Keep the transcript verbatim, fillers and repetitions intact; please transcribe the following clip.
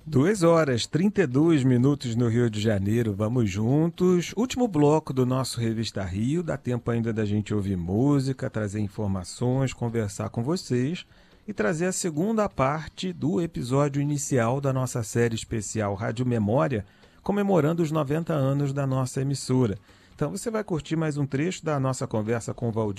Duas horas, trinta e dois minutos no Rio de Janeiro, vamos juntos. Último bloco do nosso Revista Rio, dá tempo ainda da gente ouvir música, trazer informações, conversar com vocês e trazer a segunda parte do episódio inicial da nossa série especial Rádio Memória, comemorando os noventa anos da nossa emissora. Então você vai curtir mais um trecho da nossa conversa com o Valdir